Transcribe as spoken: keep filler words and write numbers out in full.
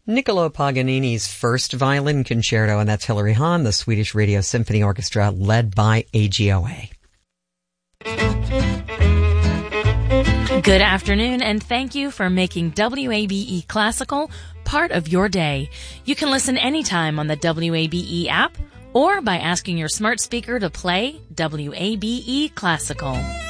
Niccolo Paganini's first violin concerto, and that's Hilary Hahn, the Swedish Radio Symphony Orchestra, led by A G O A. Good afternoon, and thank you for making W A B E Classical part of your day. You can listen anytime on the W A B E app or by asking your smart speaker to play W A B E Classical.